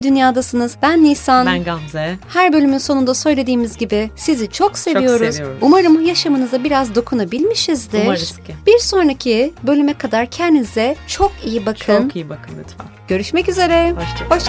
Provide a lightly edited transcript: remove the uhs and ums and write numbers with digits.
Dünyadasınız. Ben Nisan. Ben Gamze. Her bölümün sonunda söylediğimiz gibi sizi çok seviyoruz. Çok seviyoruz. Umarım yaşamınıza biraz dokunabilmişizdir. Umarız ki. Bir sonraki bölüme kadar kendinize çok iyi bakın. Çok iyi bakın lütfen. Görüşmek üzere. Hoşça kalın.